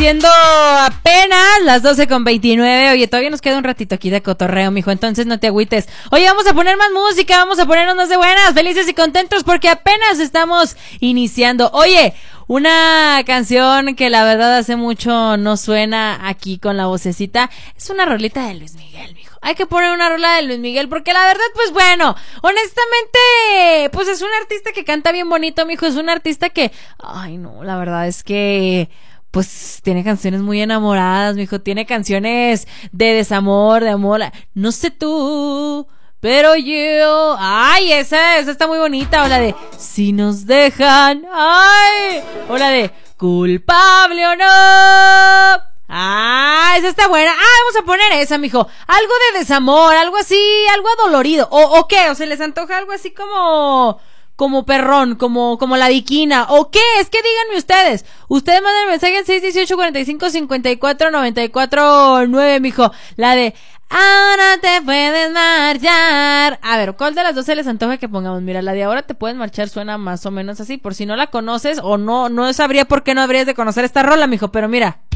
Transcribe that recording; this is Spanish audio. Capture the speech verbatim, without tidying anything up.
siendo apenas las doce con veintinueve. Oye, todavía nos queda un ratito aquí de cotorreo, mijo, entonces no te agüites. Oye, vamos a poner más música, vamos a ponernos más de buenas, felices y contentos porque apenas estamos iniciando. Oye, una canción que la verdad hace mucho no suena aquí con la vocecita, es una rolita de Luis Miguel, mijo. Hay que poner una rola de Luis Miguel porque la verdad, pues bueno, honestamente, pues es un artista que canta bien bonito, mijo, es un artista que, ay no, la verdad es que pues tiene canciones muy enamoradas, mijo, tiene canciones de desamor, de amor, no sé tú, pero yo, ay, esa, esa está muy bonita, o la de si nos dejan, ay, o la de culpable o no. Ah, esa está buena. Ah, vamos a poner esa, mijo. Algo de desamor, algo así, algo adolorido. ¿O, o qué? ¿O se les antoja algo así como, como perrón, como, como la diquina? ¿O qué? Es que díganme ustedes. Ustedes mandan el mensaje al seis dieciocho cuarenta y cinco cincuenta y cuatro noventa y cuatro nueve, mijo. La de ahora te puedes marchar. A ver, ¿cuál de las dos se les antoja que pongamos? Mira, la de ahora te puedes marchar suena más o menos así. Por si no la conoces o no, no sabría por qué no habrías de conocer esta rola, mijo. Pero mira.